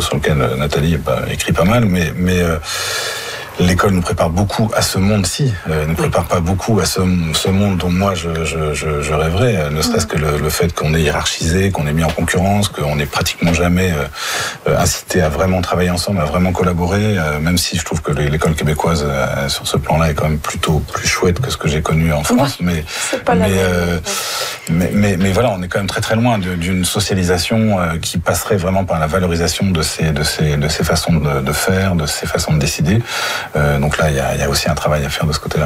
chose sur lequel Nathalie écrit pas mal, mais l'école nous prépare beaucoup à ce monde-ci, ne prépare pas beaucoup à ce monde dont moi je rêverais, ne serait-ce que le fait qu'on est hiérarchisé, qu'on est mis en concurrence, qu'on n'est pratiquement jamais incité à vraiment travailler ensemble, à vraiment collaborer, même si je trouve que l'école québécoise sur ce plan-là est quand même plutôt plus chouette que ce que j'ai connu en France, mais voilà, on est quand même très très loin d'une socialisation qui passerait vraiment par la valorisation de ces façons de faire, de ces façons de décider. Donc là, il y a aussi un travail à faire de ce côté-là.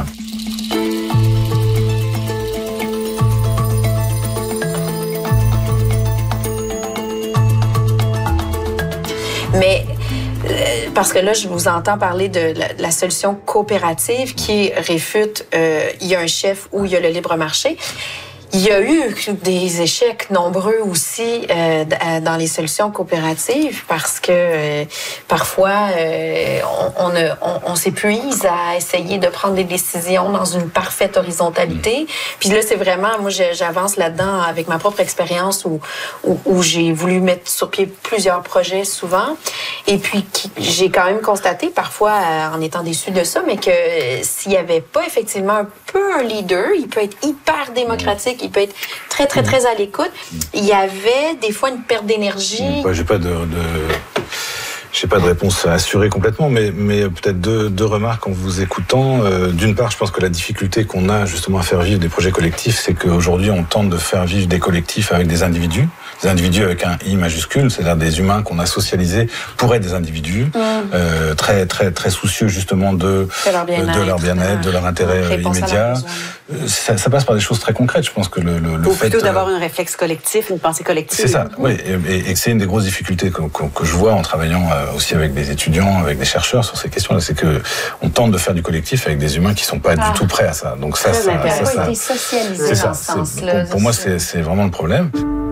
Mais parce que là, je vous entends parler de la solution coopérative qui réfute il y a un chef ou il y a le libre marché. Il y a eu des échecs nombreux aussi dans les solutions coopératives parce que parfois on s'épuise à essayer de prendre des décisions dans une parfaite horizontalité. Puis là, c'est vraiment, moi j'avance là-dedans avec ma propre expérience où j'ai voulu mettre sur pied plusieurs projets souvent. Et puis j'ai quand même constaté parfois en étant déçue de ça, mais que s'il n'y avait pas effectivement un peu un leader, il peut être hyper démocratique, il peut être très, très, très à l'écoute. Il y avait des fois une perte d'énergie. J'ai pas de réponse assurée complètement, mais peut-être deux remarques en vous écoutant. D'une part, je pense que la difficulté qu'on a justement à faire vivre des projets collectifs, c'est qu'aujourd'hui, on tente de faire vivre des collectifs avec des individus avec un I majuscule, c'est-à-dire des humains qu'on a socialisés pour être des individus, très, très, très soucieux justement de leur bien-être, de leur intérêt immédiat. Ça passe par des choses très concrètes. Je pense que le fait plutôt d'avoir un réflexe collectif, une pensée collective. C'est ça, oui, et c'est une des grosses difficultés que je vois en travaillant aussi avec des étudiants, avec des chercheurs sur ces questions-là, c'est que on tente de faire du collectif avec des humains qui sont pas du tout prêts à ça. Donc ça, été socialisé dans ce sens-là. Pour moi, c'est vraiment le problème.